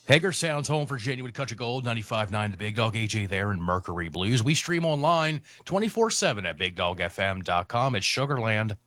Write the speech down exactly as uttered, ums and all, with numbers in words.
Hager Sounds, home for genuine country gold, ninety-five point nine The Big Dog, A J there, and Mercury Blues. We stream online twenty-four seven at big dog f m dot com. It's Sugarland